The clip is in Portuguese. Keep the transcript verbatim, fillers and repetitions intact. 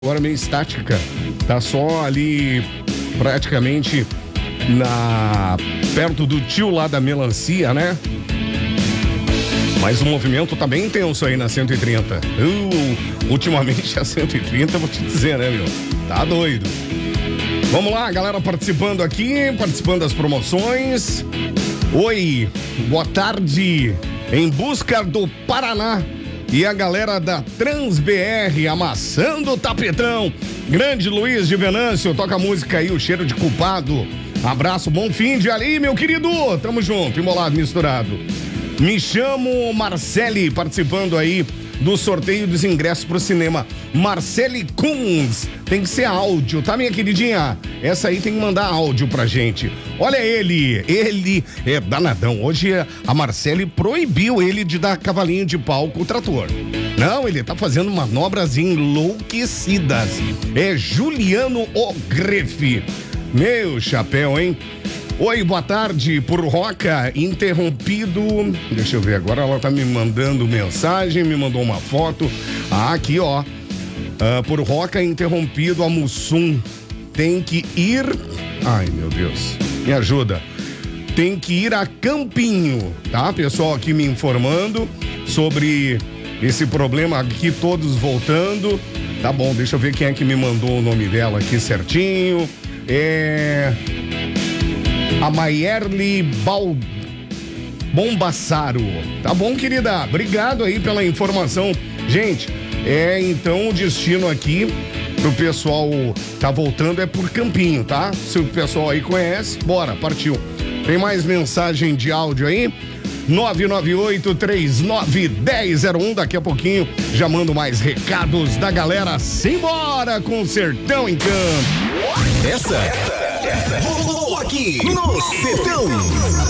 Agora meio estática, tá só ali praticamente na perto do tio lá da melancia, né? Mas o movimento tá bem intenso aí na cento e trinta. Uh, ultimamente a cento e trinta, vou te dizer, né, meu? Tá doido. Vamos lá, galera participando aqui, participando das promoções. Oi, boa tarde. Em busca do Paraná. E a galera da TransBR amassando o tapetão. Grande Luiz de Venâncio, toca a música aí, o cheiro de culpado. Abraço, bom fim de ali, meu querido. Tamo junto, embolado, misturado. Me chamo Marcele, participando aí do sorteio dos ingressos pro cinema. Marcele Kunz, tem que ser áudio, tá, minha queridinha? Essa aí tem que mandar áudio pra gente. Olha ele, ele é danadão. Hoje a Marcele proibiu ele de dar cavalinho de pau com o trator. Não, ele tá fazendo manobras enlouquecidas. É Juliano Ogrefe. Meu chapéu, hein? Oi, boa tarde, por Roca, interrompido. Deixa eu ver, agora ela tá me mandando mensagem, me mandou uma foto. Ah, aqui, ó. Ah, por Roca, interrompido, a Mussum. Tem que ir. Ai, meu Deus, me ajuda. Tem que ir a Campinho, tá? Pessoal aqui me informando sobre esse problema aqui, todos voltando. Tá bom, deixa eu ver quem é que me mandou o nome dela aqui certinho. É. A Maierli Bal... Bombassaro. Tá bom, querida? Obrigado aí pela informação. Gente, é então o destino aqui pro pessoal tá voltando é por Campinho, tá? Se o pessoal aí conhece, bora, partiu. Tem mais mensagem de áudio aí? nove nove oito, três nove, um zero zero um. Daqui a pouquinho já mando mais recados da galera. Simbora com o Sertão em Campo. Essa, essa, essa. Rolou aqui no Sertão.